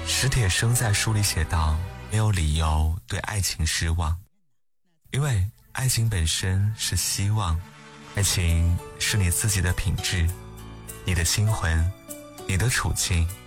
史铁生在书里写道，没有理由对爱情失望，因为爱情本身是希望，爱情是你自己的品质，你的心魂，你的处境，